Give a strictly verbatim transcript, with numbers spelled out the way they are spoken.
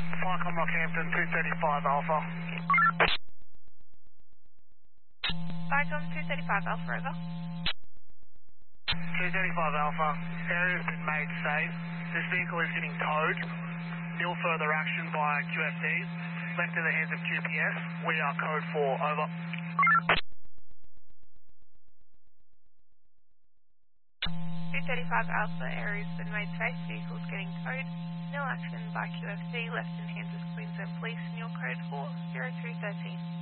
Flycom Rockhampton, two thirty-five Alpha. Flycom two thirty-five Alpha, over. two thirty-five Alpha, area has been made safe. This vehicle is getting towed. Nil further action by Q F D. Left in the hands of Q P S. We are code four, over. two thirty-five Alpha, area has been made safe. Vehicles getting towed. Nil action by Q F D. Left in hands of Queensland Police. Nil code four zero two one three.